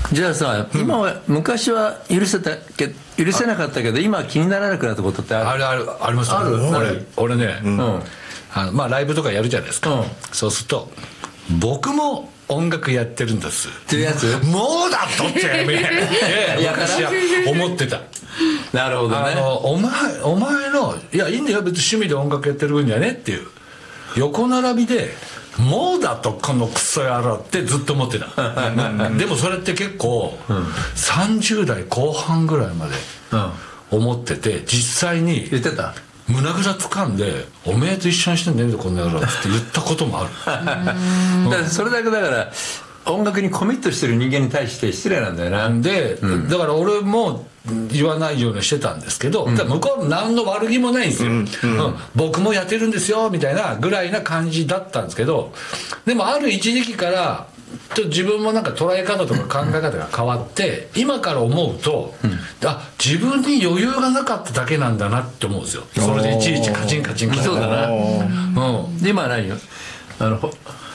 じゃあさ、今は昔は許せなかったけど今は気にならなくなったことってある？ ありますよ。俺ね、まあライブとかやるじゃないですか、そうすると僕も音楽やってるんですっていうやつもうだとって昔は思ってた。 なるほどね。 お前のいやいいんだよ別に趣味で音楽やってる分にはねっていう横並びでもうだとこのクソ野郎ってずっと思ってたでもそれって結構、30代後半ぐらいまで思ってて、実際に言ってた胸ぐら掴んで「おめえと一緒にしてんねんぞこの野郎」って言ったこともあるだからそれだけだから音楽にコミットしてる人間に対して失礼なんだよな。 で、だから俺も言わないようにしてたんですけど、向こう何の悪気もないんですよ、僕もやってるんですよみたいなぐらいな感じだったんですけど、でもある一時期からちょっと自分もなんか捉え方とか考え方が変わって今から思うと、自分に余裕がなかっただけなんだなって思うんですよ。それでいちいちカチンカチン来てそうだな。で今は何よ